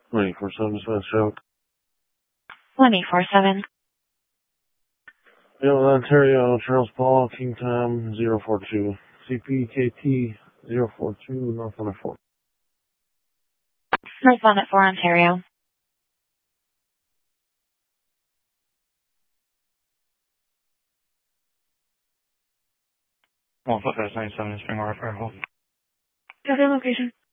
24/7 Smith Show. 24/7. Yellow Ontario, Charles Paul, King Tom 042. CPKT 042, North 104. North 104, Ontario. Well, 9597 Spring Water Fire Hall. Other location.